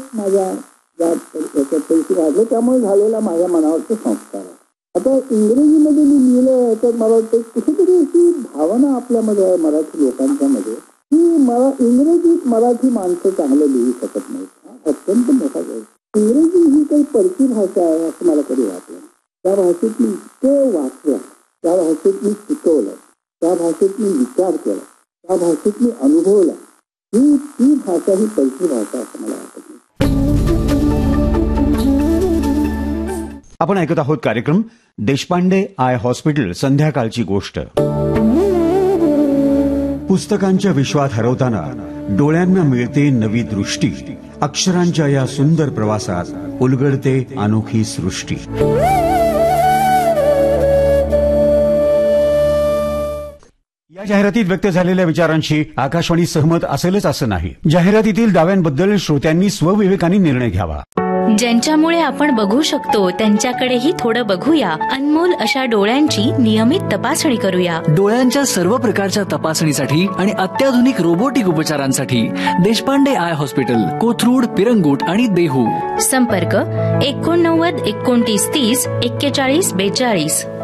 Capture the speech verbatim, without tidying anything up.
माझ्या याच्यात पैसे वाढले, त्यामुळे झालेला माझ्या मनावरचे संस्कार आहे. आता इंग्रजीमध्ये मी लिहिलं याच्यात मला वाटतं कुठेतरी अशी भावना आपल्यामध्ये मराठी लोकांच्या मध्ये की मला इंग्रजीत मराठी माणसं चांगलं लिहू शकत नाहीत. हा अत्यंत मोठा गैर. इंग्रजी ही काही परकी भाषा आहे असं मला कधी वाटलं. त्या भाषेत मी इतकं वाचलं, त्या भाषेत मी शिकवलं, त्या भाषेत मी विचार केला, त्या भाषेत मी अनुभवला ही ती भाषा ही परकी भाषा असं मला वाटत नाही. आपण ऐकत आहोत कार्यक्रम देशपांडे आय हॉस्पिटल संध्याकाळची गोष्ट. पुस्तकांच्या विश्वात हरवताना डोळ्यांना मिळते नवी दृष्टी. अक्षरांच्या या सुंदर प्रवासात उलगडते अनोखी सृष्टी. या जाहिरातीत व्यक्त झालेल्या विचारांशी आकाशवाणी सहमत असेलच असं नाही. जाहिरातीतील दाव्यांबद्दल श्रोत्यांनी स्वविवेकाने निर्णय घ्यावा. ज्यांच्यामुळे आपण बघू शकतो त्यांच्याकडेही थोडं बघूया. अनमोल अशा डोळ्यांची नियमित तपासणी करूया. डोळ्यांच्या सर्व प्रकारच्या तपासणीसाठी आणि अत्याधुनिक रोबोटिक उपचारांसाठी देशपांडे आय हॉस्पिटल, कोथरूड, पिरंगुट आणि देहू. संपर्क एकोणनव्वद एकोणतीस तीस एक्केचाळीस बेचाळीस.